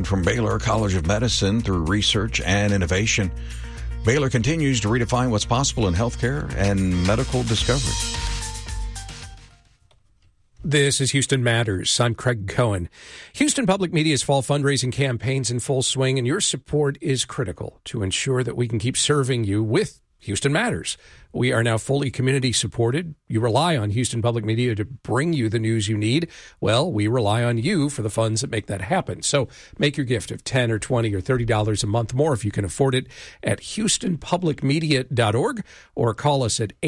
learning from Baylor College of Medicine through research and innovation. Baylor continues to redefine what's possible in healthcare and medical discovery. This is Houston Matters. I'm Craig Cohen. Houston Public Media's fall fundraising campaign's in full swing, and your support is critical to ensure that we can keep serving you with Houston Matters. We are now fully community supported. You rely on Houston Public Media to bring you the news you need. Well, we rely on you for the funds that make that happen. So make your gift of $10 or $20 or $30 a month more if you can afford it at HoustonPublicMedia.org or call us at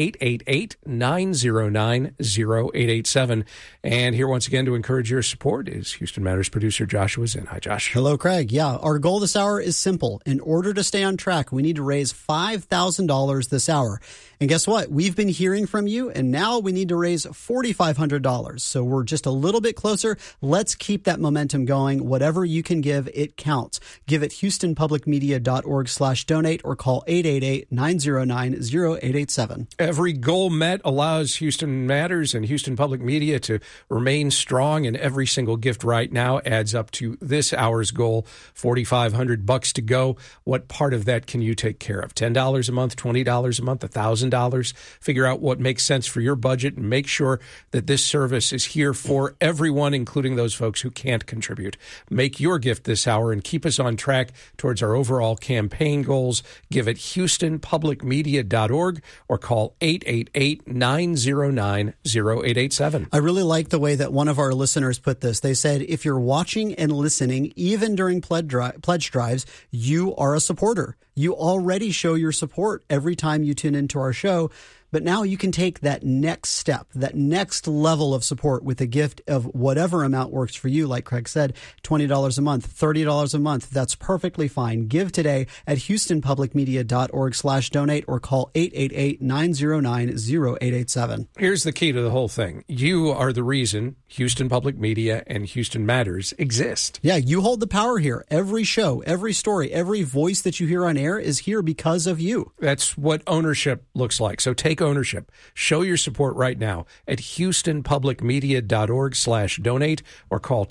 888-909-0887. And here once again to encourage your support is Houston Matters producer Joshua Zinn. Hi, Josh. Hello, Craig. Yeah, our goal this hour is simple. In order to stay on track, we need to raise $5,000 this hour. And guess what? We've been hearing from you, and now we need to raise $4,500. So we're just a little bit closer. Let's keep that momentum going. Whatever you can give, it counts. Give at HoustonPublicMedia.org/donate or call 888-909-0887. Every goal met allows Houston Matters and Houston Public Media to remain strong, and every single gift right now adds up to this hour's goal, $4,500 to go. What part of that can you take care of? $10 a month, $20 a month, $1,000? Figure out what makes sense for your budget and make sure that this service is here for everyone, including those folks who can't contribute. Make your gift this hour and keep us on track towards our overall campaign goals. Give at HoustonPublicMedia.org or call 888-909-0887. I really like the way that one of our listeners put this. They said, if you're watching and listening, even during pledge drives, you are a supporter. You already show your support every time you tune into our show. But now you can take that next step, that next level of support with a gift of whatever amount works for you. Like Craig said, $20 a month, $30 a month. That's perfectly fine. Give today at HoustonPublicMedia.org/donate or call 888-909-0887. Here's the key to the whole thing. You are the reason Houston Public Media and Houston Matters exist. Yeah, you hold the power here. Every show, every story, every voice that you hear on air is here because of you. That's what ownership looks like. So take ownership. Show your support right now at HoustonPublicMedia.org/donate or call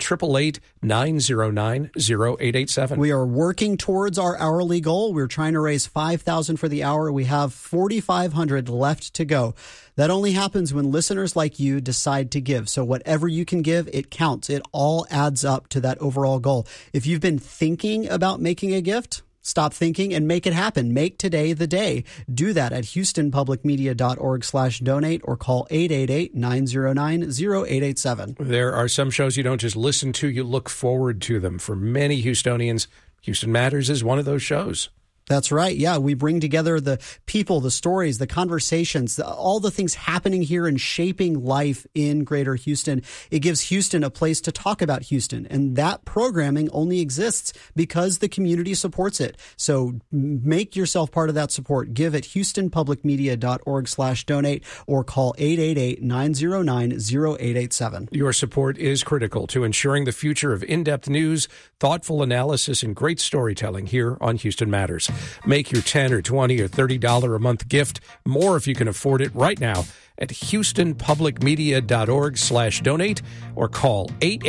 888-909-0887. We are working towards our hourly goal. We're trying to raise $5,000 for the hour. We have $4,500 left to go. That only happens when listeners like you decide to give. So whatever you can give, it counts. It all adds up to that overall goal. If you've been thinking about making a gift, stop thinking and make it happen. Make today the day. Do that at HoustonPublicMedia.org/donate or call 888-909-0887. There are some shows you don't just listen to, you look forward to them. For many Houstonians, Houston Matters is one of those shows. That's right. Yeah, we bring together the people, the stories, the conversations, all the things happening here and shaping life in Greater Houston. It gives Houston a place to talk about Houston, and that programming only exists because the community supports it. So make yourself part of that support. Give at HoustonPublicMedia.org/donate or call 888-909-0887. Your support is critical to ensuring the future of in-depth news, thoughtful analysis, and great storytelling here on Houston Matters. Make your $10 or $20 or $30 a month gift, more if you can afford it, right now at HoustonPublicMedia.org/donate or call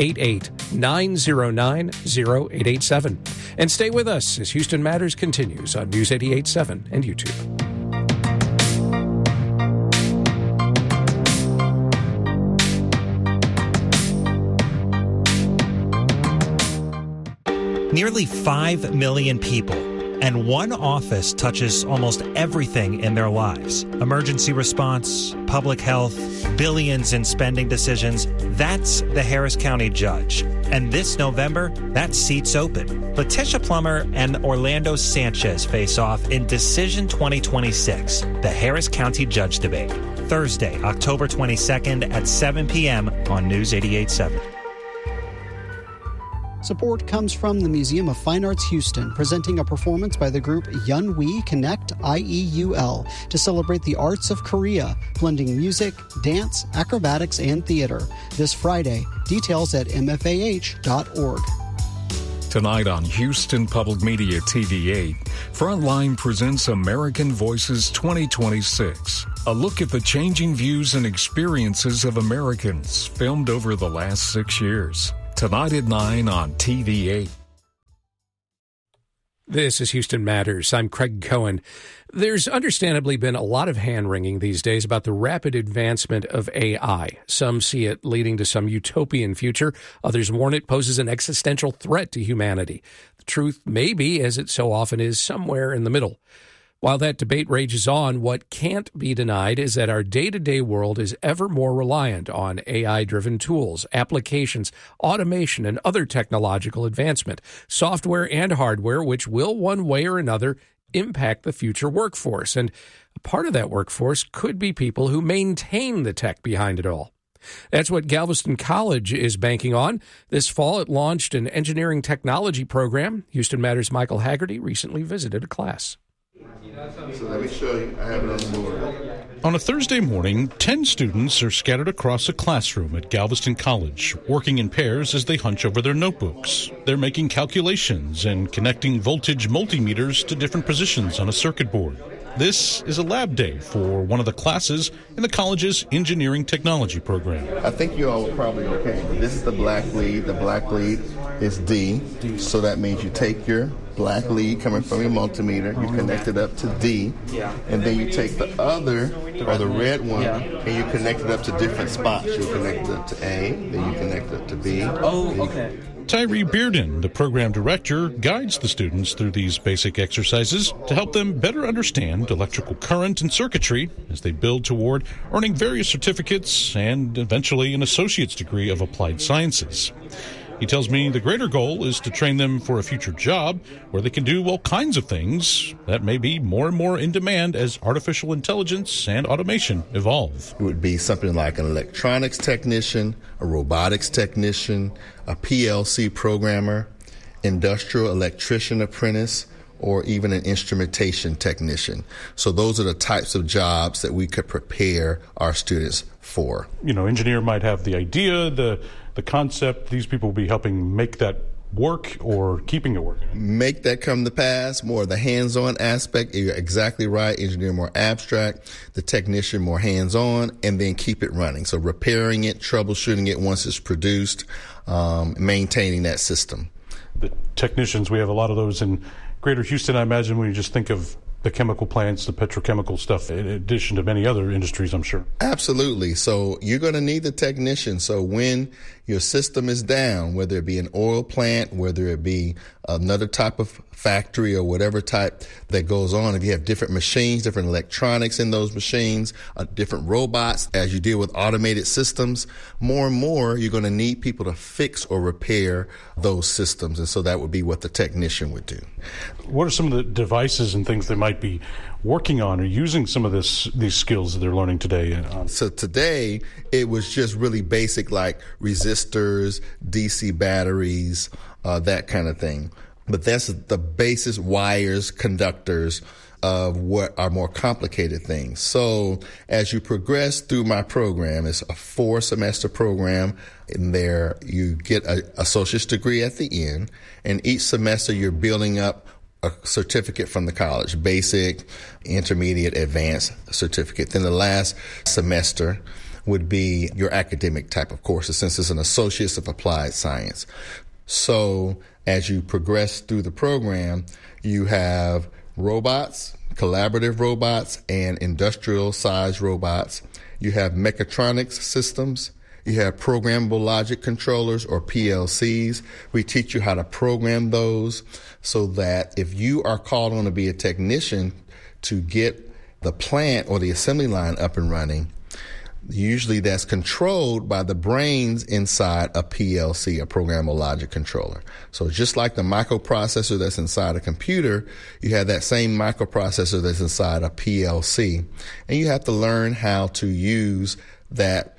888-909-0887. And stay with us as Houston Matters continues on News 88.7 and YouTube. Nearly 5 million people, and one office touches almost everything in their lives. Emergency response, public health, billions in spending decisions. That's the Harris County Judge. And this November, that seat's open. Letitia Plummer and Orlando Sanchez face off in Decision 2026, the Harris County Judge debate. Thursday, October 22nd at 7 p.m. on News 88.7. Support comes from the Museum of Fine Arts Houston, presenting a performance by the group Yunwi Connect IEUL to celebrate the arts of Korea, blending music, dance, acrobatics, and theater. This Friday. Details at mfah.org. Tonight on Houston Public Media TV8, Frontline presents American Voices 2026, a look at the changing views and experiences of Americans filmed over the last 6 years. Tonight at 9 on TV8. This is Houston Matters. I'm Craig Cohen. There's understandably been a lot of hand-wringing these days about the rapid advancement of AI. Some see it leading to some utopian future. Others warn it poses an existential threat to humanity. The truth may be, as it so often is, somewhere in the middle. While that debate rages on, what can't be denied is that our day-to-day world is ever more reliant on AI-driven tools, applications, automation, and other technological advancement, software and hardware, which will, one way or another, impact the future workforce. And a part of that workforce could be people who maintain the tech behind it all. That's what Galveston College is banking on. This fall, it launched an engineering technology program. Houston Matters' Michael Haggerty recently visited a class. So let me show you. I have it on the board. On a Thursday morning, 10 students are scattered across a classroom at Galveston College, working in pairs as they hunch over their notebooks. They're making calculations and connecting voltage multimeters to different positions on a circuit board. This is a lab day for one of the classes in the college's engineering technology program. I think you all are probably okay. This is the black lead. The black lead is D. So that means you take your black lead coming from your multimeter, you connect it up to D, and then you take the other, or the red one, and you connect it up to different spots. You connect it up to A, then you connect it up to B. Oh, okay. Tyree Bearden, the program director, guides the students through these basic exercises to help them better understand electrical current and circuitry as they build toward earning various certificates and eventually an associate's degree of applied sciences. He tells me the greater goal is to train them for a future job where they can do all kinds of things that may be more and more in demand as artificial intelligence and automation evolve. It would be something like an electronics technician, a robotics technician, a PLC programmer, industrial electrician apprentice, or even an instrumentation technician. So those are the types of jobs that we could prepare our students for. You know, engineer might have the idea, the concept. These people will be helping make that work or keeping it working. Make that come to pass, more of the hands-on aspect. You're exactly right. Engineer more abstract, the technician more hands-on, and then keep it running. So repairing it, troubleshooting it once it's produced, maintaining that system. The technicians, we have a lot of those in Greater Houston, I imagine, when you just think of the chemical plants, the petrochemical stuff, in addition to many other industries, I'm sure. Absolutely. So you're going to need the technician. So when your system is down, whether it be an oil plant, whether it be another type of factory or whatever type that goes on, if you have different machines, different electronics in those machines, different robots, as you deal with automated systems, more and more you're going to need people to fix or repair those systems. And so that would be what the technician would do. What are some of the devices and things they might be working on or using some of these skills that they're learning today? So today, it was just really basic, like resistors, DC batteries, that kind of thing. But that's the basis, wires, conductors of what are more complicated things. So as you progress through my program, it's a 4-semester program. In there, you get an associate's degree at the end. And each semester, you're building up a certificate from the college, basic, intermediate, advanced certificate. Then the last semester would be your academic type of courses, since it's an associate's of applied science. So as you progress through the program, you have robots, collaborative robots, and industrial-sized robots. You have mechatronics systems. You have programmable logic controllers, or PLCs. We teach you how to program those so that if you are called on to be a technician to get the plant or the assembly line up and running, usually that's controlled by the brains inside a PLC, a programmable logic controller. So just like the microprocessor that's inside a computer, you have that same microprocessor that's inside a PLC. And you have to learn how to use that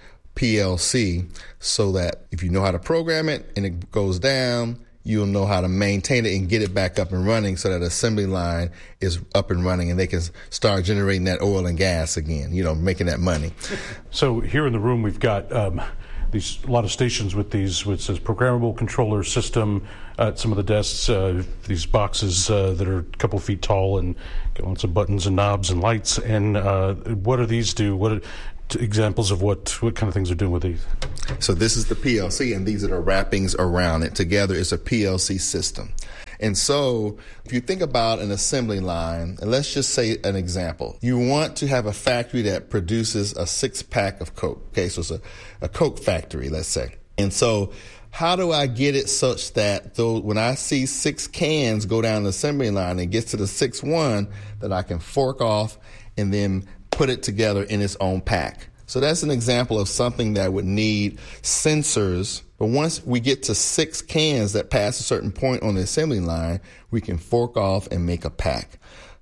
PLC so that if you know how to program it and it goes down, you'll know how to maintain it and get it back up and running so that assembly line is up and running and they can start generating that oil and gas again, making that money. So here in the room, we've got a lot of stations with these, which says programmable controller system at some of the desks, these boxes that are a couple feet tall and got lots of buttons and knobs and lights. And what do these do? What are examples of what kind of things are doing with these? So this is the PLC, and these are the wrappings around it. Together, it's a PLC system. And so if you think about an assembly line, and let's just say an example, you want to have a factory that produces a 6-pack of Coke. Okay, so it's a Coke factory, let's say. And so how do I get it such that when I see 6 cans go down the assembly line and it gets to the 6th one, that I can fork off and then put it together in its own pack? So that's an example of something that would need sensors. But once we get to 6 cans that pass a certain point on the assembly line, we can fork off and make a pack.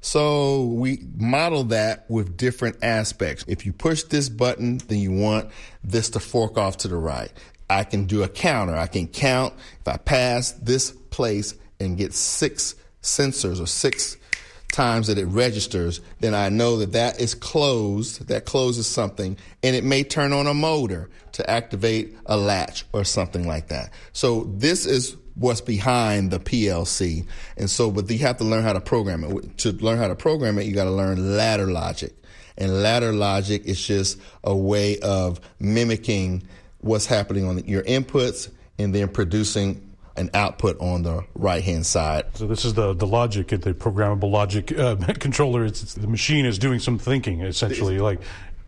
So we model that with different aspects. If you push this button, then you want this to fork off to the right. I can do a counter. I can count. If I pass this place and get 6 sensors or 6 times that it registers, then I know that is closed. That closes something, and it may turn on a motor to activate a latch or something like that. So this is what's behind the PLC. And so, but you have to learn how to program it. To learn how to program it, you got to learn ladder logic. And ladder logic is just a way of mimicking what's happening on your inputs and then producing an output on the right-hand side. So this is the logic, the programmable logic controller. It's the machine is doing some thinking, essentially, like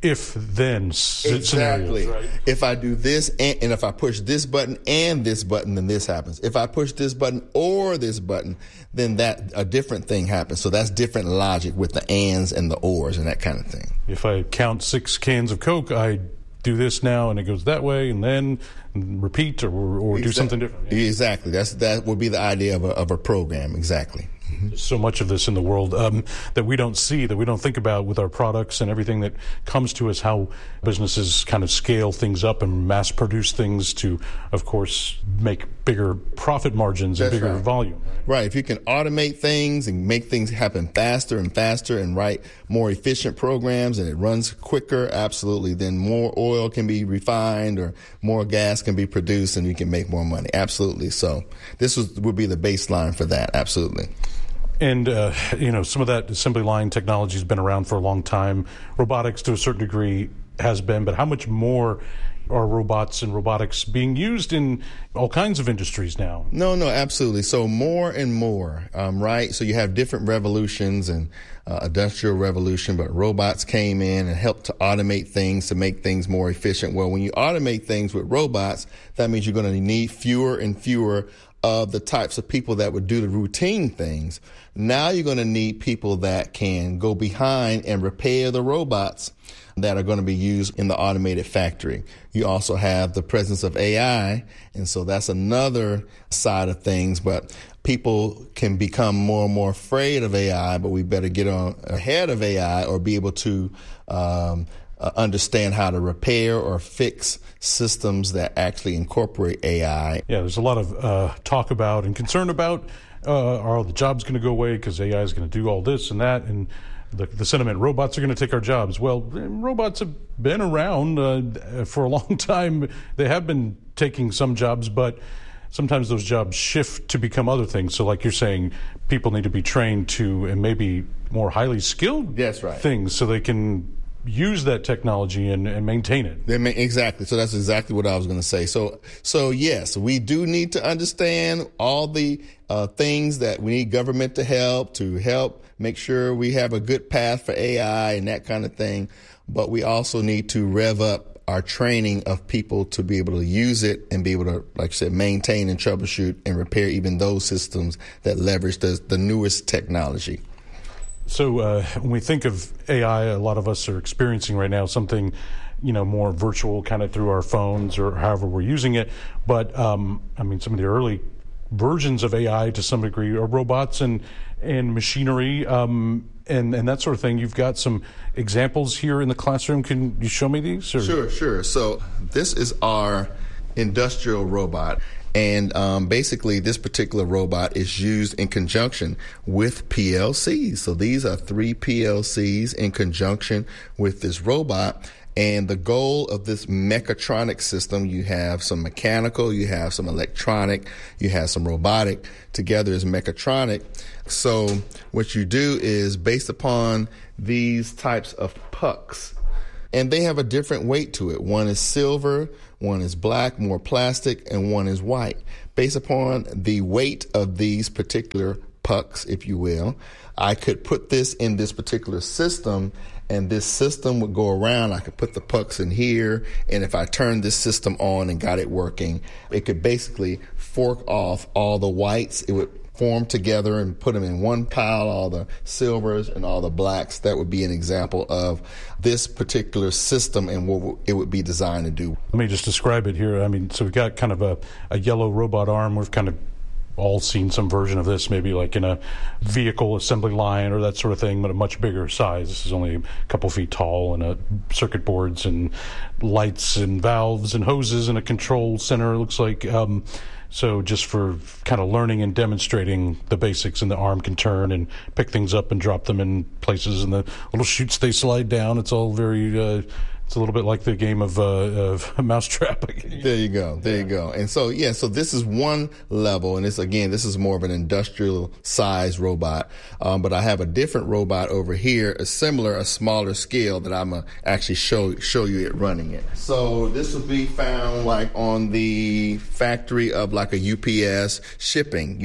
if-then scenarios. Exactly. Right? If I do this and if I push this button and this button, then this happens. If I push this button or this button, then that a different thing happens. So that's different logic with the ands and the ors and that kind of thing. If I count 6 cans of Coke, I do this now and it goes that way, and then repeat or do something different. Yeah. Exactly. That would be the idea of a program. Exactly. There's so much of this in the world that we don't see, that we don't think about with our products and everything that comes to us, how businesses kind of scale things up and mass produce things to, of course, make bigger profit margins and bigger volume. Right. If you can automate things and make things happen faster and faster and write more efficient programs and it runs quicker, absolutely, then more oil can be refined or more gas can be produced and you can make more money. Absolutely. So this would be the baseline for that. Absolutely. And, some of that assembly line technology has been around for a long time. Robotics, to a certain degree, has been. But how much more are robots and robotics being used in all kinds of industries now? No, absolutely. So more and more, right? So you have different revolutions and industrial revolution, but robots came in and helped to automate things to make things more efficient. Well, when you automate things with robots, that means you're going to need fewer and fewer of the types of people that would do the routine things. Now you're going to need people that can go behind and repair the robots that are going to be used in the automated factory. You also have the presence of AI, and so that's another side of things, but people can become more and more afraid of AI, but we better get on ahead of AI or be able to understand how to repair or fix systems that actually incorporate AI. Yeah, there's a lot of talk about and concern about are the jobs going to go away because AI is going to do all this and that, and the sentiment, robots are going to take our jobs. Well, robots have been around for a long time. They have been taking some jobs, but sometimes those jobs shift to become other things. So like you're saying, people need to be trained to, and maybe more highly skilled things so they can use that technology and maintain it. Exactly. So that's exactly what I was going to say. So yes, we do need to understand all the things that we need government to help make sure we have a good path for AI and that kind of thing. But we also need to rev up our training of people to be able to use it and be able to, like I said, maintain and troubleshoot and repair even those systems that leverage the newest technology. So when we think of AI, a lot of us are experiencing right now something, more virtual kind of through our phones or however we're using it. But, some of the early versions of AI to some degree are robots and machinery and that sort of thing. You've got some examples here in the classroom. Can you show me these? Or? Sure. So this is our industrial robot. And basically, this particular robot is used in conjunction with PLCs. So these are 3 PLCs in conjunction with this robot. And the goal of this mechatronic system, you have some mechanical, you have some electronic, you have some robotic. Together is mechatronic. So what you do is based upon these types of pucks, and they have a different weight to it. One is silver, one is black, more plastic, and one is white. based upon the weight of these particular pucks, if you will, I could put this in this particular system, and this system would go around. I could put the pucks in here, and if I turned this system on and got it working, it could basically fork off all the whites. It would form together and put them in one pile, all the silvers and all the blacks. That would be an example of this particular system and what it would be designed to do. Let me just describe it here. I mean, so we've got kind of a yellow robot arm. We've kind of all seen some version of this, maybe like in a vehicle assembly line or that sort of thing, but a much bigger size. This is only a couple feet tall, and circuit boards and lights and valves and hoses and a control center, it looks like. So just for kind of learning and demonstrating the basics, and the arm can turn and pick things up and drop them in places, and the little chutes, they slide down. It's all very... it's a little bit like the game of Mousetrap. There you go. And so, so this is one level, and this is more of an industrial size robot. But I have a different robot over here, a smaller scale that I'm going to actually show you it running it. So this will be found like on the factory of like a UPS shipping,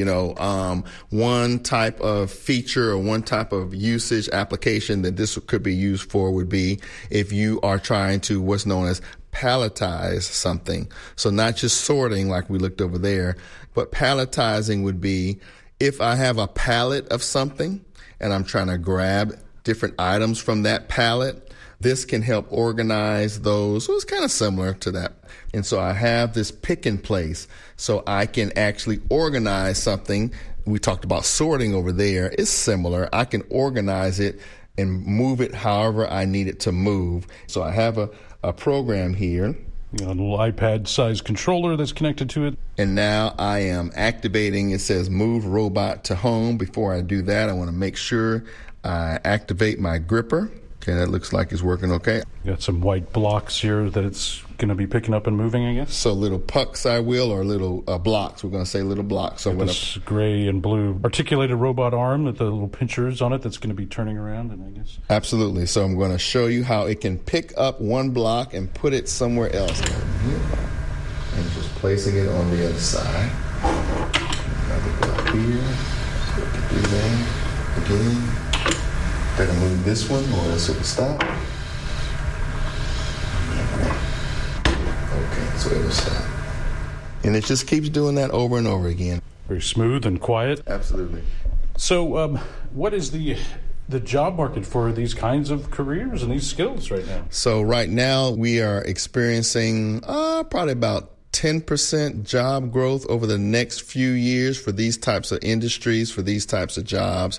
one type of feature or one type of usage application that this could be used for would be if you are trying to what's known as palletize something. So not just sorting like we looked over there, but palletizing would be if I have a pallet of something and I'm trying to grab different items from that pallet, this can help organize those. So it's kind of similar to that. And so I have this pick and place, so I can actually organize something. We talked about sorting over there. It's similar. I can organize it and move it however I need it to move. So I have a program here. A little iPad-sized controller that's connected to it. And now I am activating, it says move robot to home. Before I do that, I want to make sure I activate my gripper. Okay, that looks like it's working okay. Got some white blocks here that it's going to be picking up and moving, I guess. So little pucks, or little blocks. We're going to say little blocks. So this gray and blue articulated robot arm with the little pinchers on it that's going to be turning around, and I guess. Absolutely. So I'm going to show you how it can pick up one block and put it somewhere else. And just placing it on the other side. Another block here. So we can do that again. Better move this one or else it will stop. Okay, so it will stop. And it just keeps doing that over and over again. Very smooth and quiet. Absolutely. So what is the job market for these kinds of careers and these skills right now? So right now we are experiencing probably about 10% job growth over the next few years for these types of industries, for these types of jobs.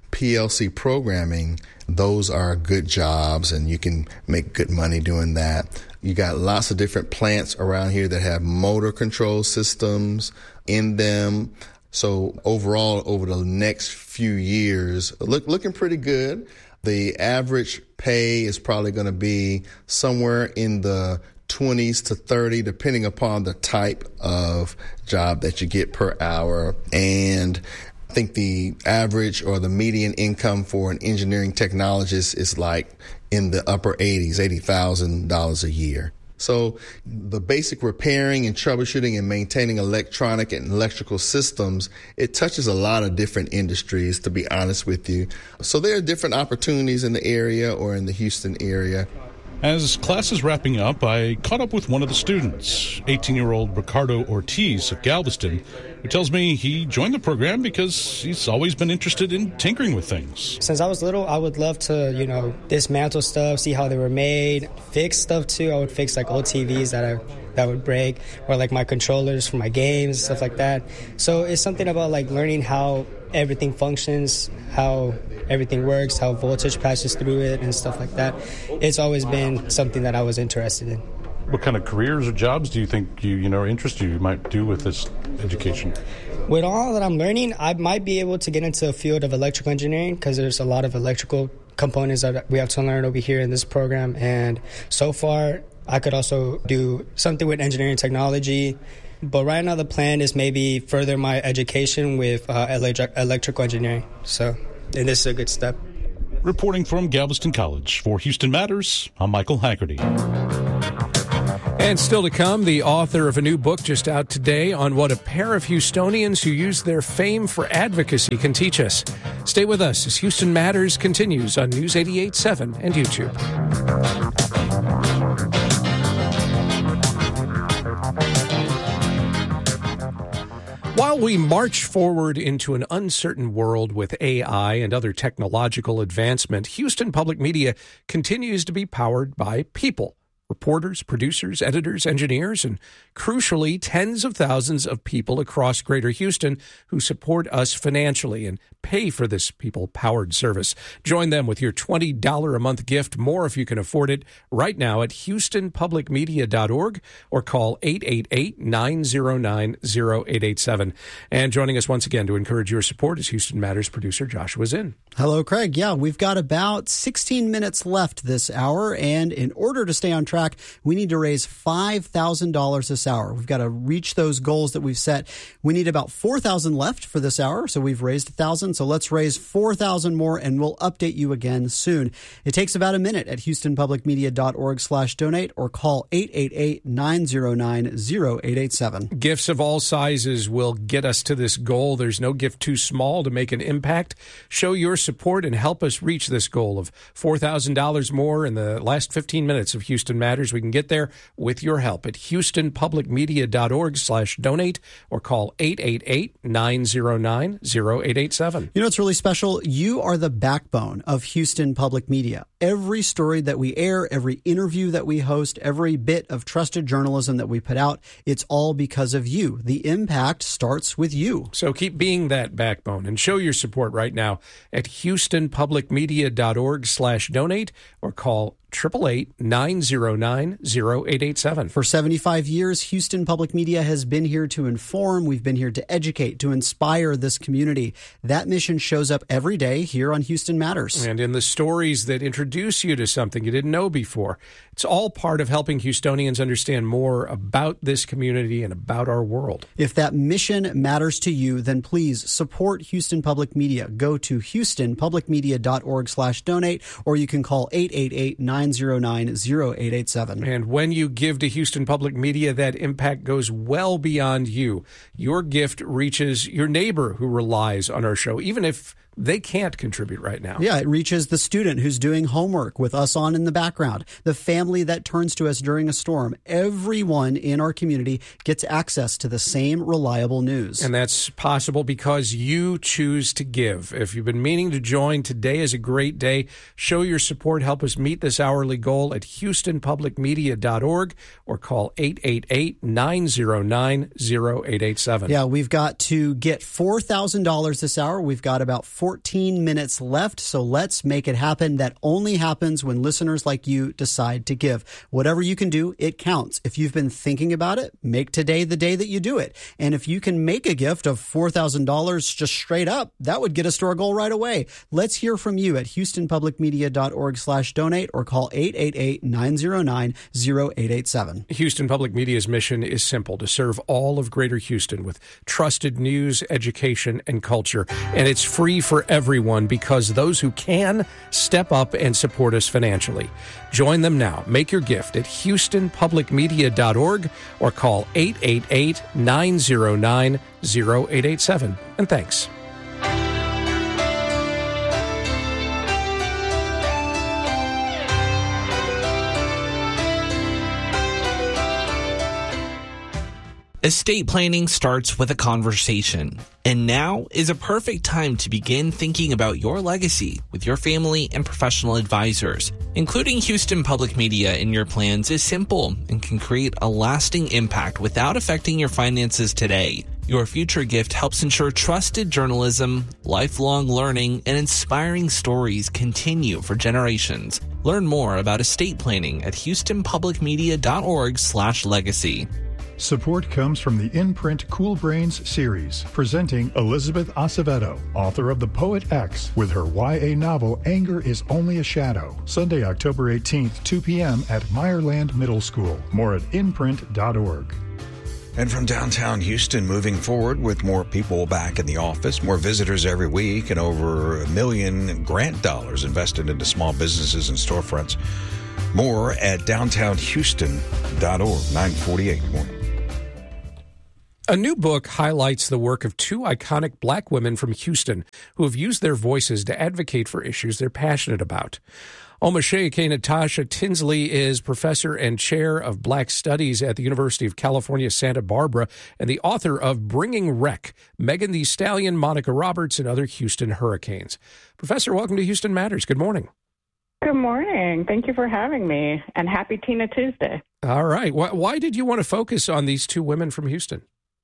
PLC programming, those are good jobs, and you can make good money doing that. You got lots of different plants around here that have motor control systems in them. So overall, over the next few years, looking pretty good. The average pay is probably going to be somewhere in the 20s to 30, depending upon the type of job that you get per hour. And I think the average or the median income for an engineering technologist is like in the upper 80s, $80,000 a year. So the basic repairing and troubleshooting and maintaining electronic and electrical systems, it touches a lot of different industries, to be honest with you. So there are different opportunities in the area or in the Houston area. As class is wrapping up, I caught up with one of the students, 18-year-old Ricardo Ortiz of Galveston, who tells me he joined the program because he's always been interested in tinkering with things. Since I was little, I would love to, dismantle stuff, see how they were made, fix stuff too. I would fix like old TVs that would break, or like my controllers for my games, stuff like that. So it's something about like learning how everything functions, how everything works, how voltage passes through it and stuff like that. It's always been something that I was interested in. What kind of careers or jobs do you think interest you might do with this education? With all that I'm learning, I might be able to get into a field of electrical engineering because there's a lot of electrical components that we have to learn over here in this program. And so far, I could also do something with engineering technology. But right now the plan is maybe further my education with electrical engineering. And this is a good step. Reporting from Galveston College for Houston Matters, I'm Michael Haggerty. And still to come, the author of a new book just out today on what a pair of Houstonians who use their fame for advocacy can teach us. Stay with us as Houston Matters continues on News 88.7 and YouTube. While we march forward into an uncertain world with AI and other technological advancement, Houston Public Media continues to be powered by people. Reporters, producers, editors, engineers, and crucially, tens of thousands of people across Greater Houston who support us financially and pay for this people-powered service. Join them with your $20 a month gift, more if you can afford it, right now at HoustonPublicMedia.org or call 888-909-0887. And joining us once again to encourage your support is Houston Matters producer Joshua Zinn. Hello, Craig. Yeah, we've got about 16 minutes left this hour, and in order to stay on track, we need to raise $5,000 this hour. We've got to reach those goals that we've set. We need about $4,000 left for this hour, so we've raised $1,000. So let's raise $4,000 more, and we'll update you again soon. It takes about a minute at HoustonPublicMedia.org/donate or call 888-909-0887. Gifts of all sizes will get us to this goal. There's no gift too small to make an impact. Show your support and help us reach this goal of $4,000 more in the last 15 minutes of Houston Matters. We can get there with your help at HoustonPublicMedia.org/donate or call 888-909-0887. You know, it's really special. You are the backbone of Houston Public Media. Every story that we air, every interview that we host, every bit of trusted journalism that we put out, it's all because of you. The impact starts with you. So keep being that backbone and show your support right now at HoustonPublicMedia.org/donate or call 888-909-0887. For 75 years, Houston Public Media has been here to inform. We've been here to educate, to inspire this community. That mission shows up every day here on Houston Matters. And in the stories that introduce you to something you didn't know before. It's all part of helping Houstonians understand more about this community and about our world. If that mission matters to you, then please support Houston Public Media. Go to HoustonPublicMedia.org/donate or you can call 888-909-0887. And when you give to Houston Public Media, that impact goes well beyond you. Your gift reaches your neighbor who relies on our show, even if they can't contribute right now. Yeah, it reaches the student who's doing homework with us on in the background, the family that turns to us during a storm. Everyone in our community gets access to the same reliable news. And that's possible because you choose to give. If you've been meaning to join, today is a great day. Show your support. Help us meet this hourly goal at HoustonPublicMedia.org or call 888-909-0887. Yeah, we've got to get $4,000 this hour. We've got about 14 minutes left, so let's make it happen. That only happens when listeners like you decide to give. Whatever you can do, it counts. If you've been thinking about it, make today the day that you do it. And if you can make a gift of $4,000 just straight up, that would get us to our goal right away. Let's hear from you at HoustonPublicMedia.org/donate or call 888-909-0887. Houston Public Media's mission is simple: to serve all of Greater Houston with trusted news, education, and culture. And it's free for everyone because those who can step up and support us financially. Join them now. Make your gift at HoustonPublicMedia.org or call 888-909-0887. And thanks. Estate planning starts with a conversation, and now is a perfect time to begin thinking about your legacy with your family and professional advisors. Including Houston Public Media in your plans is simple and can create a lasting impact without affecting your finances today. Your future gift helps ensure trusted journalism, lifelong learning, and inspiring stories continue for generations. Learn more about estate planning at HoustonPublicMedia.org/legacy. Support comes from the In-Print Cool Brains series, presenting Elizabeth Acevedo, author of The Poet X, with her YA novel Anger is Only a Shadow. Sunday, October 18th, 2 p.m. at Meyerland Middle School. More at inprint.org. And from downtown Houston, moving forward with more people back in the office, more visitors every week, and over $1 million grant dollars invested into small businesses and storefronts. More at downtownhouston.org. 9:48 morning. A new book highlights the work of two iconic black women from Houston who have used their voices to advocate for issues they're passionate about. Omoshayeke Natasha Tinsley is professor and chair of Black Studies at the University of California, Santa Barbara, and the author of Bringing Wreck, Megan Thee Stallion, Monica Roberts, and Other Houston Hurricanes. Professor, welcome to Houston Matters. Good morning. Good morning. Thank you for having me, and happy Tina Tuesday. All right. Why did you want to focus on these two women from Houston?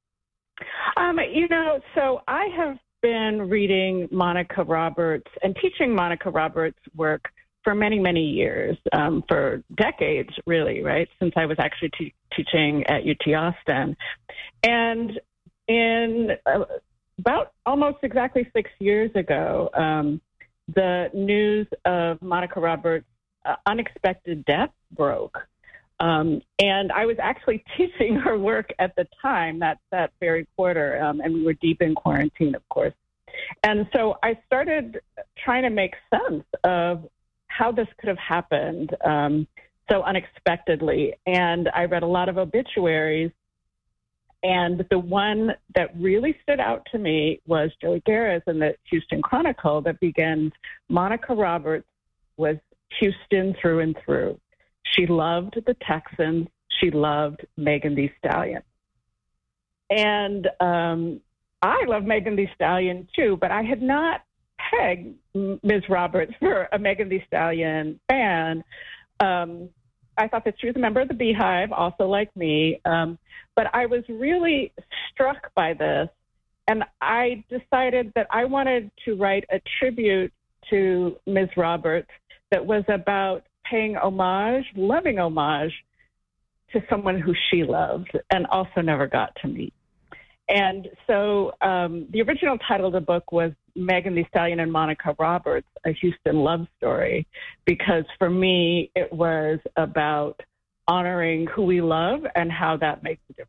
So I have been reading Monica Roberts and teaching Monica Roberts' work for many, many years, for decades, really, right, since I was actually teaching at UT Austin. And in about almost exactly 6 years ago, the news of Monica Roberts' unexpected death broke. And I was actually teaching her work at the time, that very quarter, and we were deep in quarantine, of course. And so I started trying to make sense of how this could have happened so unexpectedly. And I read a lot of obituaries, and the one that really stood out to me was Joey Garris in the Houston Chronicle that begins, Monica Roberts was Houston through and through. She loved the Texans. She loved Megan Thee Stallion. And I love Megan Thee Stallion, too, but I had not pegged Ms. Roberts for a Megan Thee Stallion fan. I thought that she was a member of the Beehive, also like me. But I was really struck by this, and I decided that I wanted to write a tribute to Ms. Roberts that was about paying homage, loving homage to someone who she loved and also never got to meet. And so the original title of the book was Megan Thee Stallion and Monica Roberts, A Houston Love Story, because for me, it was about honoring who we love and how that makes a difference.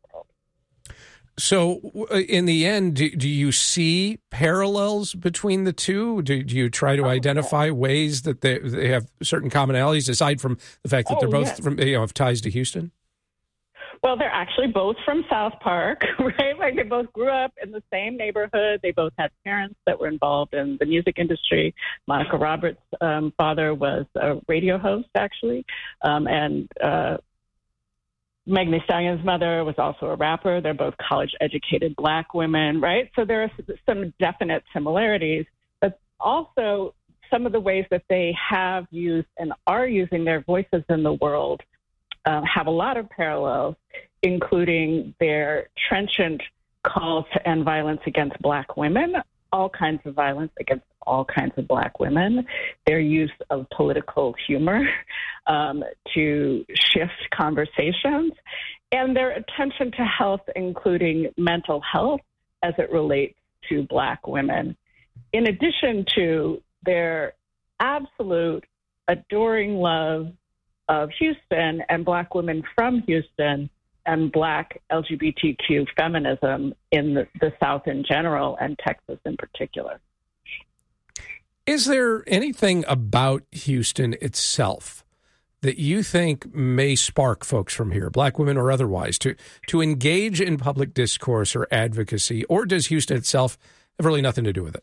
So in the end, do you see parallels between the two? Do you try to identify ways that they have certain commonalities, aside from the fact that they're both from, have ties to Houston? Well, they're actually both from South Park, right? Like they both grew up in the same neighborhood. They both had parents that were involved in the music industry. Monica Roberts' father was a radio host, actually, and Megan Thee Stallion's mother was also a rapper. They're both college-educated Black women, right? So there are some definite similarities, but also some of the ways that they have used and are using their voices in the world have a lot of parallels, including their trenchant calls to end violence against Black women, all kinds of violence against all kinds of Black women, their use of political humor to shift conversations, and their attention to health, including mental health as it relates to Black women, in addition to their absolute adoring love of Houston and Black women from Houston and Black LGBTQ feminism in the South in general and Texas in particular. Is there anything about Houston itself that you think may spark folks from here, Black women or otherwise, to engage in public discourse or advocacy, or does Houston itself have really nothing to do with it?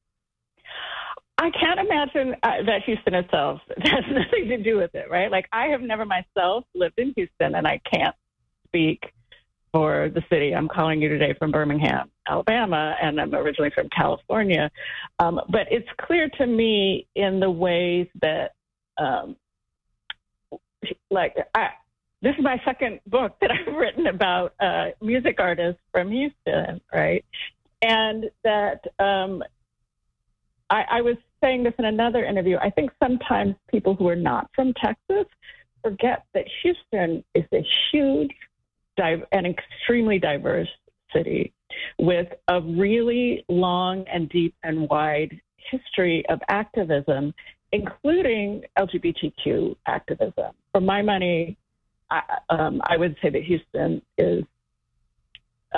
I can't imagine that Houston itself has nothing to do with it, right? Like, I have never myself lived in Houston, and I can't speak for the city. I'm calling you today from Birmingham, Alabama, and I'm originally from California. But it's clear to me in the ways that, this is my second book that I've written about music artists from Houston, right? And that I was saying this in another interview. I think sometimes people who are not from Texas forget that Houston is a huge and extremely diverse city with a really long and deep and wide history of activism, including LGBTQ activism. For my money, I would say that Houston is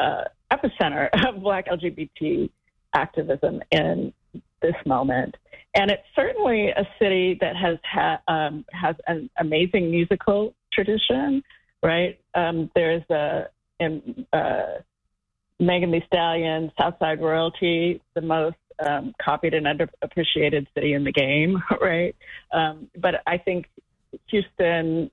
epicenter of Black LGBT activism in this moment. And it's certainly a city that has an amazing musical tradition, right? There's Megan Thee Stallion, Southside Royalty, the most copied and underappreciated city in the game, right? But I think Houston,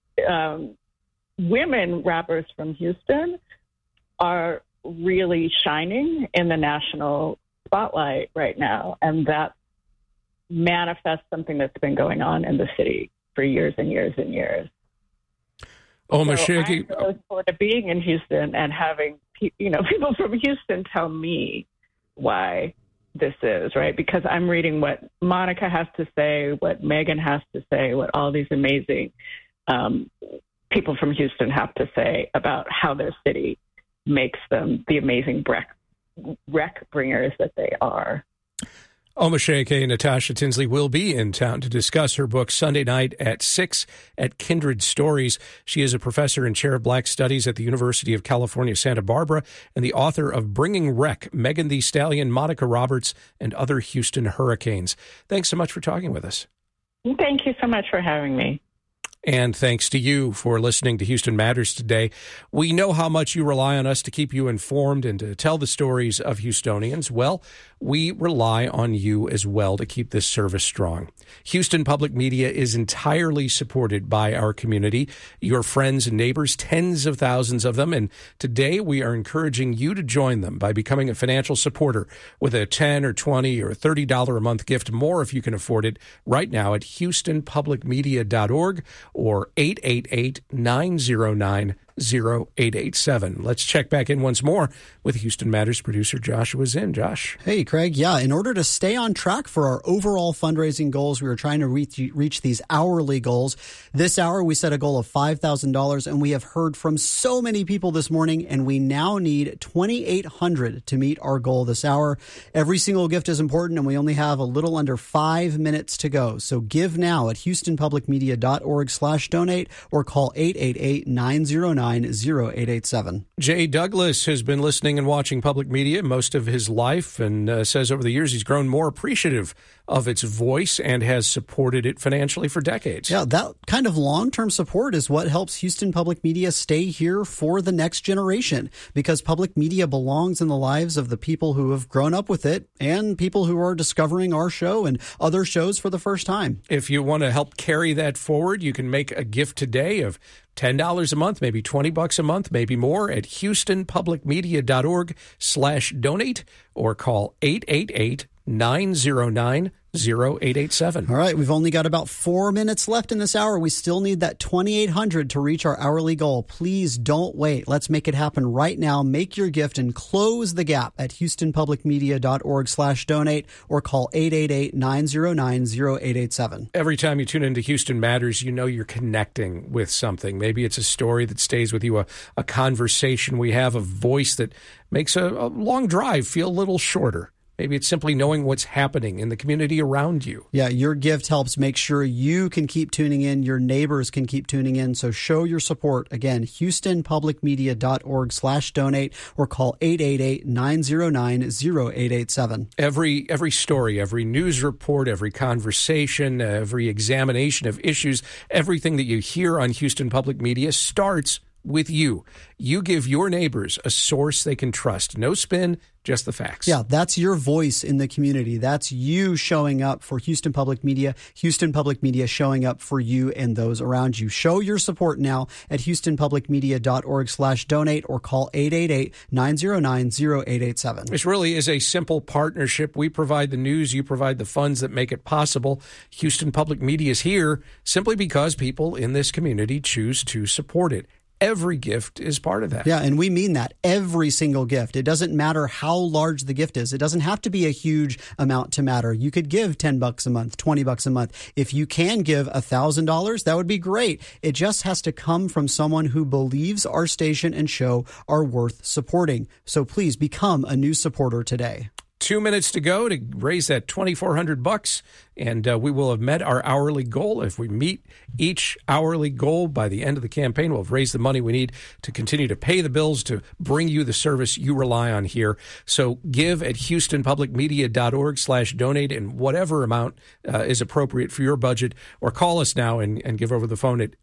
women rappers from Houston are really shining in the national spotlight right now, and that manifests something that's been going on in the city for years and years and years. Shaggy, I look forward to being in Houston and having people from Houston tell me why this is, right? Because I'm reading what Monica has to say, what Megan has to say, what all these amazing people from Houston have to say about how their city makes them the amazing rec bringers that they are. Omashake Natasha Tinsley will be in town to discuss her book Sunday night at 6 at Kindred Stories. She is a professor and chair of Black Studies at the University of California, Santa Barbara, and the author of Bringing Rec, Megan Thee Stallion, Monica Roberts, and Other Houston Hurricanes. Thanks so much for talking with us. Thank you so much for having me. And thanks to you for listening to Houston Matters today. We know how much you rely on us to keep you informed and to tell the stories of Houstonians. Well, we rely on you as well to keep this service strong. Houston Public Media is entirely supported by our community, your friends and neighbors, tens of thousands of them. And today we are encouraging you to join them by becoming a financial supporter with a $10 or $20 or $30 a month gift, more if you can afford it, right now at HoustonPublicMedia.org or 888-909-0887. Let's check back in once more with Houston Matters producer Joshua Zinn. Josh. Hey, Craig. Yeah, in order to stay on track for our overall fundraising goals, we were trying to reach these hourly goals. This hour, we set a goal of $5,000, and we have heard from so many people this morning, and we now need $2,800 to meet our goal this hour. Every single gift is important, and we only have a little under 5 minutes to go. So give now at HoustonPublicMedia.org/donate or call 888-909-0887. Jay Douglas has been listening and watching public media most of his life and says over the years he's grown more appreciative of its voice and has supported it financially for decades. Yeah, that kind of long-term support is what helps Houston Public Media stay here for the next generation, because public media belongs in the lives of the people who have grown up with it and people who are discovering our show and other shows for the first time. If you want to help carry that forward, you can make a gift today of $10 a month, maybe $20 a month, maybe more at HoustonPublicMedia.org/donate or call 888-909-0887. All right, we've only got about 4 minutes left in this hour. We still need that $2,800 to reach our hourly goal. Please don't wait. Let's make it happen right now. Make your gift and close the gap at HoustonPublicMedia.org/donate or call 888-909-0887. Every time you tune into Houston Matters, you know you're connecting with something. Maybe it's a story that stays with you, a conversation we have, a voice that makes a long drive feel a little shorter. Maybe it's simply knowing what's happening in the community around you. Yeah, your gift helps make sure you can keep tuning in, your neighbors can keep tuning in. So show your support. Again, HoustonPublicMedia.org/donate or call 888-909-0887. Every story, every news report, every conversation, every examination of issues, everything that you hear on Houston Public Media starts with you. You give your neighbors a source they can trust. No spin, just the facts. Yeah, that's your voice in the community. That's you showing up for Houston Public Media, Houston Public Media showing up for you and those around you. Show your support now at HoustonPublicMedia.org/donate or call 888-909-0887. This really is a simple partnership. We provide the news, you provide the funds that make it possible. Houston Public Media is here simply because people in this community choose to support it. Every gift is part of that. Yeah, and we mean that. Every single gift. It doesn't matter how large the gift is. It doesn't have to be a huge amount to matter. You could give $10 a month, $20 a month. If you can give $1,000, that would be great. It just has to come from someone who believes our station and show are worth supporting. So please become a new supporter today. 2 minutes to go to raise that $2,400, and we will have met our hourly goal. If we meet each hourly goal by the end of the campaign, we'll have raised the money we need to continue to pay the bills to bring you the service you rely on here. So give at HoustonPublicMedia.org/donate in whatever amount is appropriate for your budget, or call us now and give over the phone at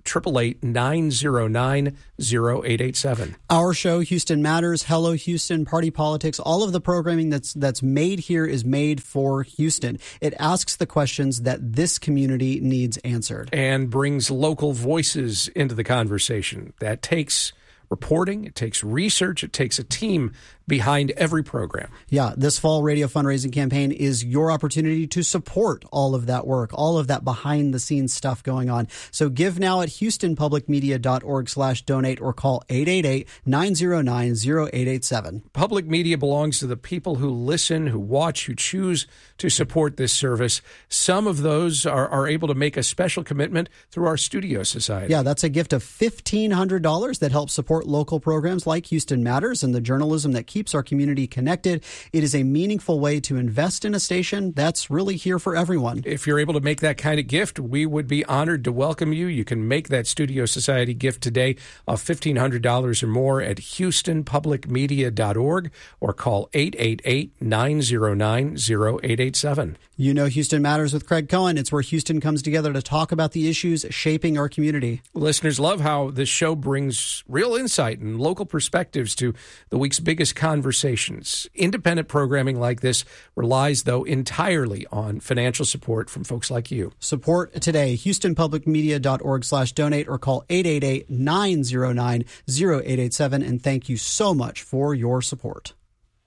888-909-0887. Our show, Houston Matters, Hello Houston, Party Politics, all of the programming that's made here is made for Houston. It asks the questions that this community needs answered. And brings local voices into the conversation. That takes reporting, it takes research, it takes a team behind every program. Yeah, this fall radio fundraising campaign is your opportunity to support all of that work, all of that behind-the-scenes stuff going on. So give now at HoustonPublicMedia.org/donate or call 888-909-0887. Public media belongs to the people who listen, who watch, who choose to support this service. Some of those are able to make a special commitment through our Studio Society. Yeah, that's a gift of $1,500 that helps support local programs like Houston Matters and the journalism that keeps our community connected. It is a meaningful way to invest in a station that's really here for everyone. If you're able to make that kind of gift, we would be honored to welcome you. You can make that Studio Society gift today of $1,500 or more at HoustonPublicMedia.org or call 888-909-0887. You know Houston Matters with Craig Cohen. It's where Houston comes together to talk about the issues shaping our community. Listeners love how this show brings real insight and local perspectives to the week's biggest conversations. Independent programming like this relies, though, entirely on financial support from folks like you. Support today, HoustonPublicMedia.org/donate or call 888-909-0887. And thank you so much for your support.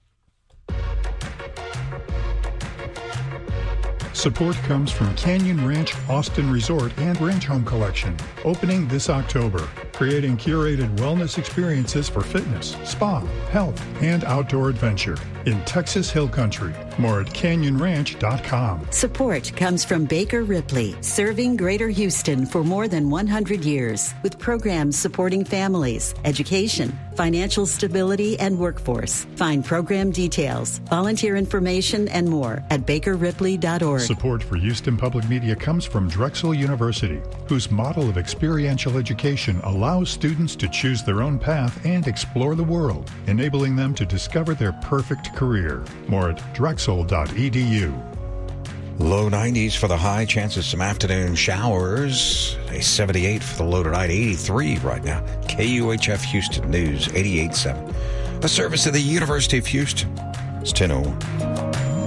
Support comes from Canyon Ranch Austin Resort and Ranch Home Collection, opening this October, creating curated wellness experiences for fitness, spa, health, and outdoor adventure in Texas Hill Country. More at canyonranch.com. Support comes from Baker Ripley, serving Greater Houston for more than 100 years, with programs supporting families, education, financial stability, and workforce. Find program details, volunteer information, and more at bakerripley.org. Support for Houston Public Media comes from Drexel University, whose model of experiential education allows students to choose their own path and explore the world, enabling them to discover their perfect career. More at drexel.edu. Low 90s for the high, chances some afternoon showers. A 78 for the low tonight, 83 right now. KUHF Houston News, 88.7. A service of the University of Houston. It's 10:01.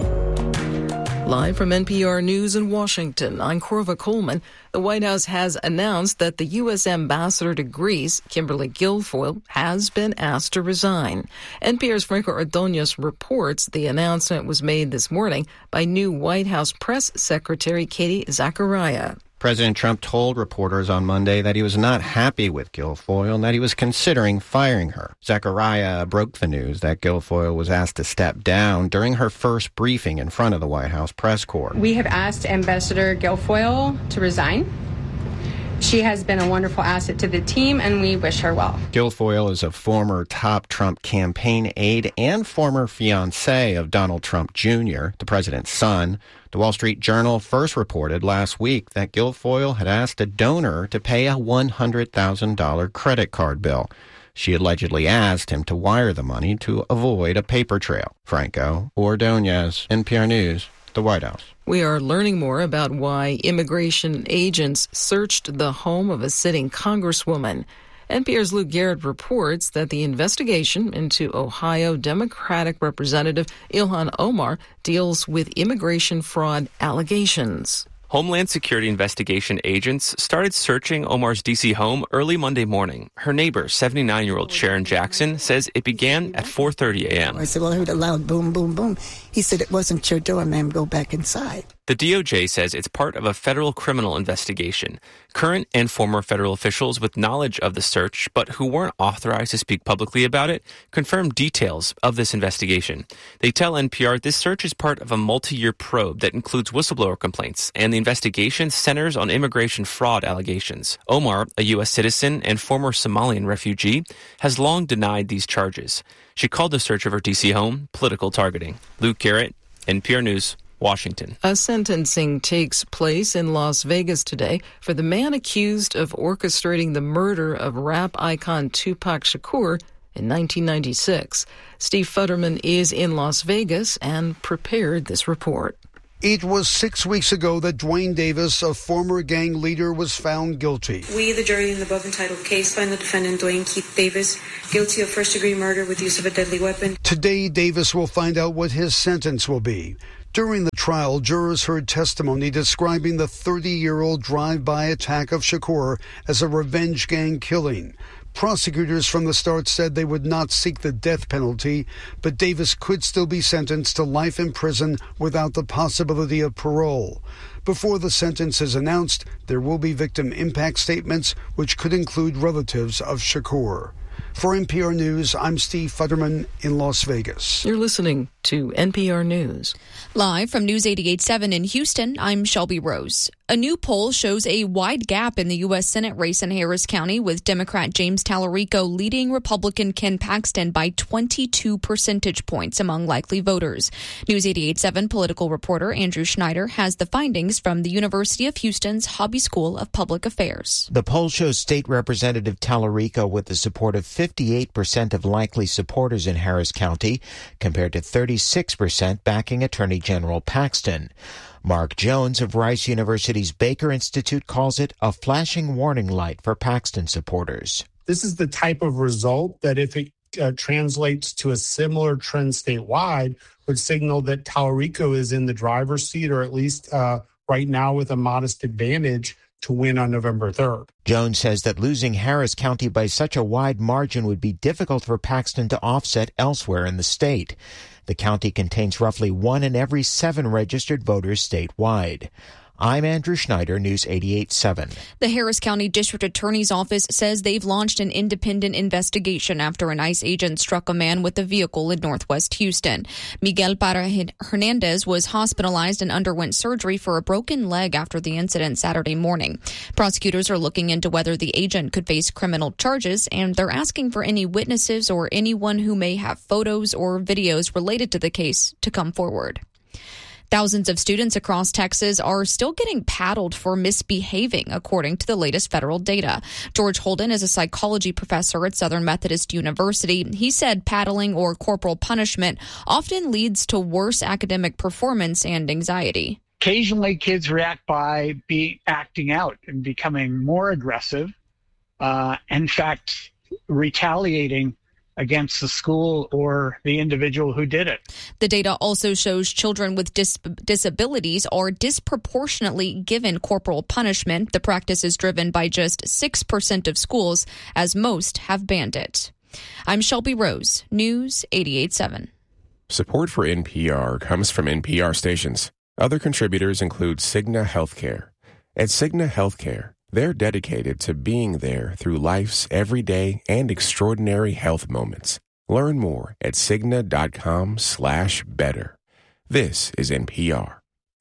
Live from NPR News in Washington, I'm Corva Coleman. The White House has announced that the U.S. ambassador to Greece, Kimberly Guilfoyle, has been asked to resign. NPR's Franco Ordonez reports the announcement was made this morning by new White House Press Secretary Katie Zachariah. President Trump told reporters on Monday that he was not happy with Guilfoyle and that he was considering firing her. Zachariah broke the news that Guilfoyle was asked to step down during her first briefing in front of the White House press corps. We have asked Ambassador Guilfoyle to resign. She has been a wonderful asset to the team, and we wish her well. Guilfoyle is a former top Trump campaign aide and former fiancé of Donald Trump Jr., the president's son. The Wall Street Journal first reported last week that Guilfoyle had asked a donor to pay a $100,000 credit card bill. She allegedly asked him to wire the money to avoid a paper trail. Franco Ordonez, NPR News, the White House. We are learning more about why immigration agents searched the home of a sitting congresswoman. NPR's Luke Garrett reports that the investigation into Ohio Democratic Representative Ilhan Omar deals with immigration fraud allegations. Homeland Security investigation agents started searching Omar's D.C. home early Monday morning. Her neighbor, 79-year-old Sharon Jackson, says it began at 4:30 a.m. I said, well, I heard a loud boom, boom, boom. He said, it wasn't your door, ma'am. Go back inside. The DOJ says it's part of a federal criminal investigation. Current and former federal officials with knowledge of the search, but who weren't authorized to speak publicly about it, confirmed details of this investigation. They tell NPR this search is part of a multi-year probe that includes whistleblower complaints, and the investigation centers on immigration fraud allegations. Omar, a U.S. citizen and former Somalian refugee, has long denied these charges. She called the search of her D.C. home political targeting. Luke Garrett, NPR News, Washington. A sentencing takes place in Las Vegas today for the man accused of orchestrating the murder of rap icon Tupac Shakur in 1996. Steve Futterman is in Las Vegas and prepared this report. It was 6 weeks ago that Dwayne Davis, a former gang leader, was found guilty. We, the jury in the above entitled case, find the defendant Dwayne Keith Davis guilty of first-degree murder with use of a deadly weapon. Today, Davis will find out what his sentence will be. During the trial, jurors heard testimony describing the 30-year-old drive-by attack of Shakur as a revenge gang killing. Prosecutors from the start said they would not seek the death penalty, but Davis could still be sentenced to life in prison without the possibility of parole. Before the sentence is announced, there will be victim impact statements, which could include relatives of Shakur. For NPR News, I'm Steve Futterman in Las Vegas. You're listening to NPR News. Live from News 88.7 in Houston, I'm Shelby Rose. A new poll shows a wide gap in the U.S. Senate race in Harris County, with Democrat James Tallarico leading Republican Ken Paxton by 22 percentage points among likely voters. News 88.7 political reporter Andrew Schneider has the findings from the University of Houston's Hobby School of Public Affairs. The poll shows State Representative Tallarico with the support of 58% of likely supporters in Harris County, compared to 36% backing Attorney General Paxton. Mark Jones of Rice University's Baker Institute calls it a flashing warning light for Paxton supporters. This is the type of result that, if it translates to a similar trend statewide, would signal that Tallarico is in the driver's seat, or at least right now with a modest advantage to win on November 3rd. Jones says that losing Harris County by such a wide margin would be difficult for Paxton to offset elsewhere in the state. The county contains roughly 1 in every 7 registered voters statewide. I'm Andrew Schneider, News 88.7. The Harris County District Attorney's Office says they've launched an independent investigation after an ICE agent struck a man with a vehicle in northwest Houston. Miguel Parra Hernandez was hospitalized and underwent surgery for a broken leg after the incident Saturday morning. Prosecutors are looking into whether the agent could face criminal charges, and they're asking for any witnesses or anyone who may have photos or videos related to the case to come forward. Thousands of students across Texas are still getting paddled for misbehaving, according to the latest federal data. George Holden is a psychology professor at Southern Methodist University. He said paddling or corporal punishment often leads to worse academic performance and anxiety. Occasionally, kids react by acting out and becoming more aggressive. In fact, retaliating against the school or the individual who did it. The data also shows children with disabilities are disproportionately given corporal punishment. The practice is driven by just 6% of schools, as most have banned it. I'm Shelby Rose, News 88.7. Support for NPR comes from NPR stations. Other contributors include Cigna Healthcare. At Cigna Healthcare, they're dedicated to being there through life's everyday and extraordinary health moments. Learn more at Cigna.com/better. This is NPR.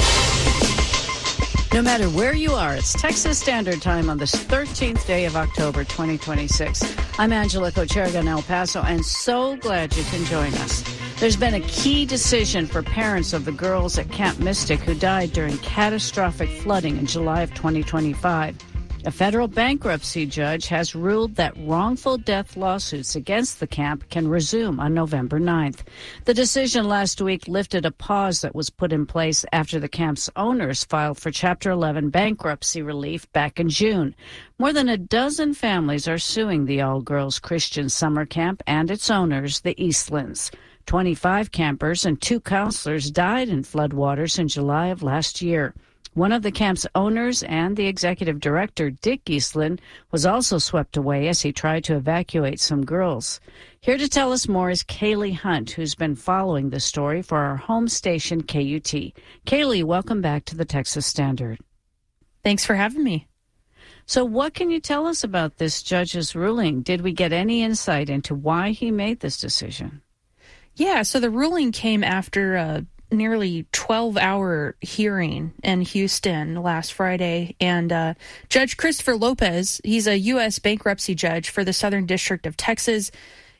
No matter where you are, it's Texas Standard Time on this 13th day of October 2026. I'm Angela Cocherga in El Paso, and so glad you can join us. There's been a key decision for parents of the girls at Camp Mystic who died during catastrophic flooding in July of 2025. A federal bankruptcy judge has ruled that wrongful death lawsuits against the camp can resume on November 9th. The decision last week lifted a pause that was put in place after the camp's owners filed for Chapter 11 bankruptcy relief back in June. More than a dozen families are suing the all-girls Christian summer camp and its owners, the Eastlands. 25 campers and 2 counselors died in floodwaters in July of last year. One of the camp's owners and the executive director, Dick Eastland, was also swept away as he tried to evacuate some girls. Here to tell us more is Kaylee Hunt, who's been following the story for our home station, KUT. Kaylee, welcome back to the Texas Standard. Thanks for having me. So what can you tell us about this judge's ruling? Did we get any insight into why he made this decision? Yeah, so the ruling came after a nearly 12-hour hearing in Houston last Friday, and Judge Christopher Lopez, he's a U.S. bankruptcy judge for the Southern District of Texas.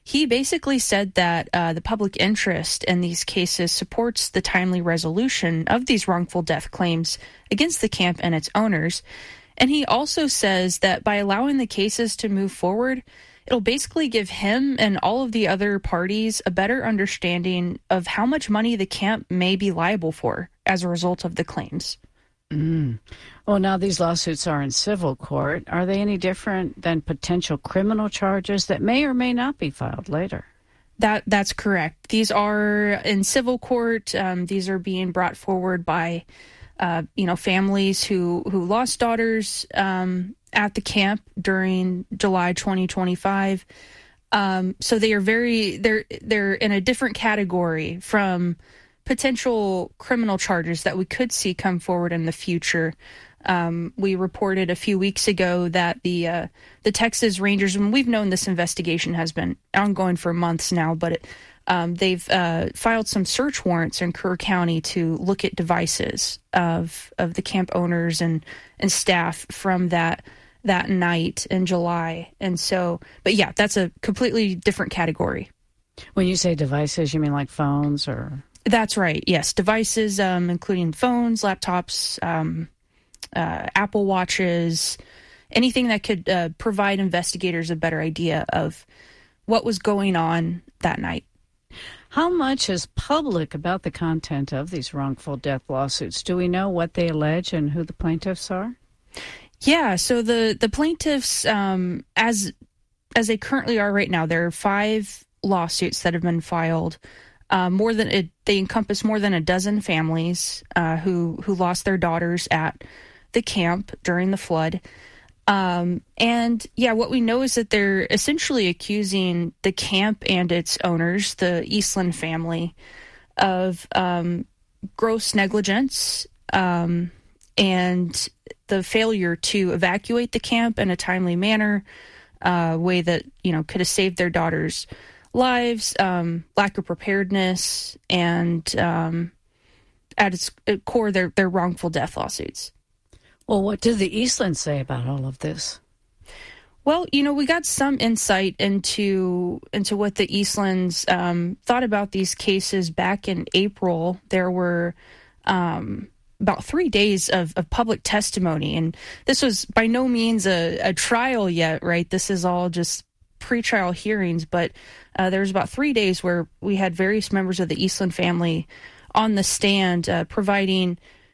he basically said that the public interest in these cases supports the timely resolution of these wrongful death claims against the camp and its owners. And he also says that by allowing the cases to move forward, it'll basically give him and all of the other parties a better understanding of how much money the camp may be liable for as a result of the claims. Well, now these lawsuits are in civil court. Are they any different than potential criminal charges that may or may not be filed later? That's correct. These are in civil court. These are being brought forward by, families who lost daughters at the camp during July 2025. So they are they're in a different category from potential criminal charges that we could see come forward in the future. We reported a few weeks ago that the Texas Rangers, and we've known this investigation has been ongoing for months now, but they've filed some search warrants in Kerr County to look at devices of the camp owners and staff from that night in July. And so, but yeah, that's a completely different category. When you say devices, you mean like phones or? That's right. Yes. Devices, including phones, laptops, Apple Watches, anything that could provide investigators a better idea of what was going on that night. How much is public about the content of these wrongful death lawsuits? Do we know what they allege and who the plaintiffs are? Yeah. So the plaintiffs, as they currently are right now, there are 5 lawsuits that have been filed. They encompass more than a dozen families who lost their daughters at the camp during the flood. And yeah, what we know is that they're essentially accusing the camp and its owners, the Eastland family, of gross negligence and the failure to evacuate the camp in a timely manner, way that could have saved their daughters' lives, lack of preparedness, and at its core, they're wrongful death lawsuits. Well, what did the Eastlands say about all of this? Well, we got some insight into what the Eastlands thought about these cases back in April. There were about 3 days of public testimony, and this was by no means a trial yet, right? This is all just pretrial hearings, but there was about 3 days where we had various members of the Eastland family on the stand providing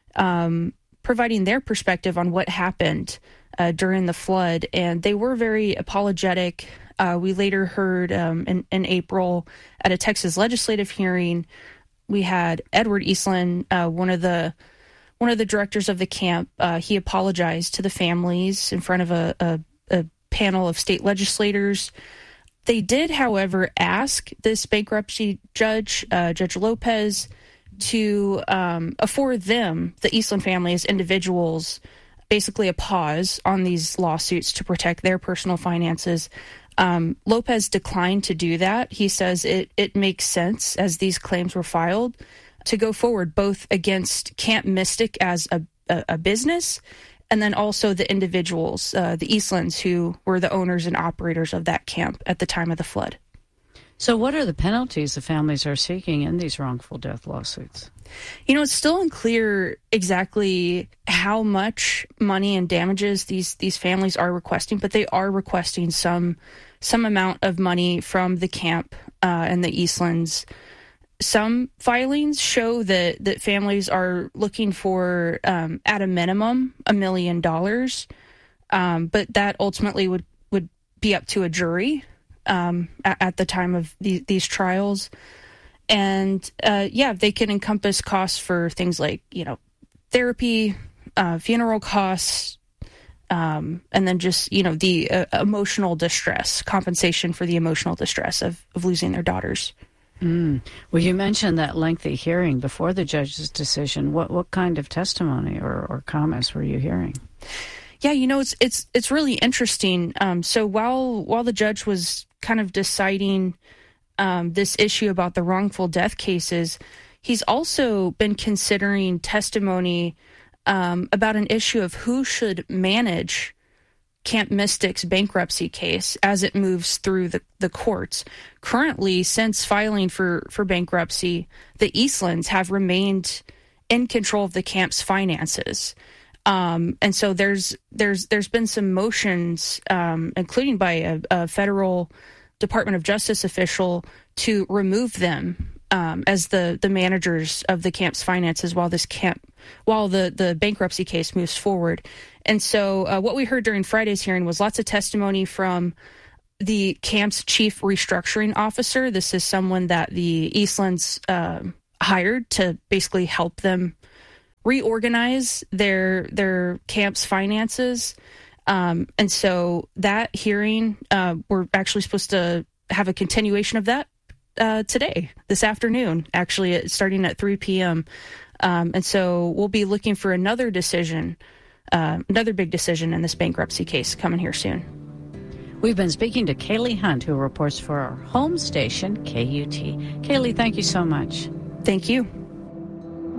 their perspective on what happened during the flood, and they were very apologetic. We later heard in April at a Texas legislative hearing, we had Edward Eastland, one of the directors of the camp. He apologized to the families in front of a panel of state legislators. They did, however, ask this bankruptcy judge, Judge Lopez, to afford them, the Eastland family as individuals, basically a pause on these lawsuits to protect their personal finances. Lopez declined to do that. He says it makes sense, as these claims were filed, to go forward both against Camp Mystic as a business, and then also the individuals, the Eastlands, who were the owners and operators of that camp at the time of the flood. So what are the penalties the families are seeking in these wrongful death lawsuits? It's still unclear exactly how much money and damages these families are requesting, but they are requesting some amount of money from the camp and the Eastlands. Some filings show that families are looking for, at a minimum, $1 million, but that ultimately would be up to a jury at the time of these trials. And they can encompass costs for things like, therapy, funeral costs, and then just, the emotional distress, compensation for the emotional distress of losing their daughters. Well, you mentioned that lengthy hearing before the judge's decision. What kind of testimony or comments were you hearing? Yeah, it's really interesting. So while the judge was kind of deciding this issue about the wrongful death cases, he's also been considering testimony about an issue of who should manage Camp Mystics bankruptcy case as it moves through the courts. Currently, since filing for bankruptcy, the Eastlands have remained in control of the camp's finances. And so there's been some motions, including by a federal Department of Justice official, to remove them as the managers of the camp's finances while the bankruptcy case moves forward. And so what we heard during Friday's hearing was lots of testimony from the camp's chief restructuring officer. This is someone that the Eastlands hired to basically help them reorganize their camp's finances. And so that hearing, we're actually supposed to have a continuation of that today, this afternoon, actually, starting at 3 p.m. And so we'll be looking for another decision, another big decision in this bankruptcy case coming here soon. We've been speaking to Kaylee Hunt, who reports for our home station, KUT. Kaylee, thank you so much. Thank you.